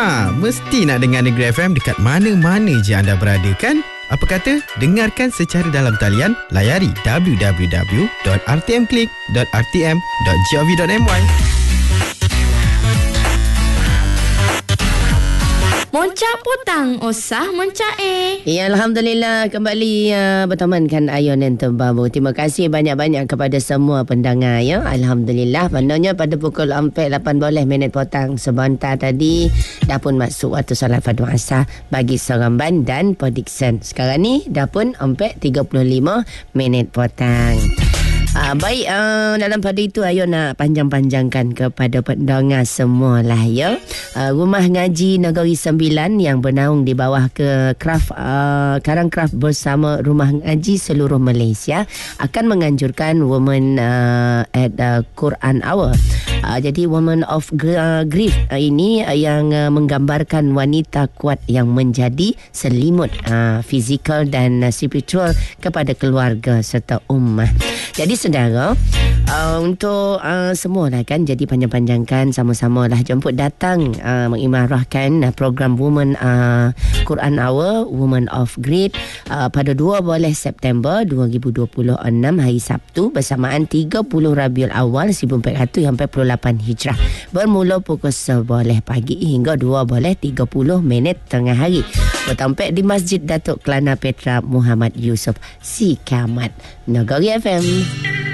Mesti nak dengar Negeri FM dekat mana-mana je anda berada kan? Apa kata? Dengarkan secara dalam talian, layari www.rtmclick.rtm.gov.my. Moncak potang, osah moncak Ya, Alhamdulillah kembali bertemankan Ayon yang terbaru. Terima kasih banyak-banyak kepada semua pendengar ya. Alhamdulillah, maknanya pada pukul 4:18 potang sebentar tadi dah pun masuk waktu solat fardu asar bagi Seremban dan Podikson. Sekarang ni dah pun 4:35 potang. Baik, dalam pada itu Ayon nak panjang-panjangkan kepada pendengar semualah ya. Rumah Ngaji Negeri Sembilan yang bernaung di bawah ke Karang Kraft bersama Rumah Ngaji seluruh Malaysia akan menganjurkan Women at Quran Hour. Jadi Women of Grief ini yang menggambarkan wanita kuat yang menjadi selimut fizikal dan spiritual kepada keluarga serta ummah. Jadi saudara, untuk semua lah kan, jadi panjang-panjangkan sama-sama lah jemput datang mengimarahkan program Women Quran Hour, Women of Great pada 12 September 2026 hari Sabtu bersamaan 30 Rabiul Awal 1448 Hijrah, bermula pukul 11 pagi hingga 12:30 tengah hari, bertempat di Masjid Datuk Kelana Petra Muhammad Yusof, Sikamat, Negeri FM.